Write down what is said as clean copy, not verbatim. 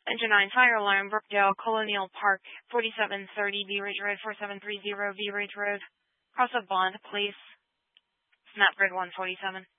Engine 9, fire alarm, Brookdale, Colonial Park, 4730 Bee Ridge Road, 4730 Bee Ridge Road, cross of Bond, please. Snap grid 147.